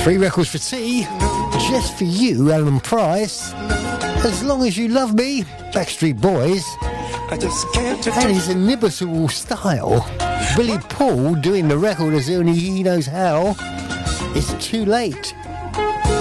3 records for tea, just for you, Alan Price. As Long As You Love Me, Backstreet Boys. And his inimitable style, Billy Paul doing the record as only he knows how. It's Too Late.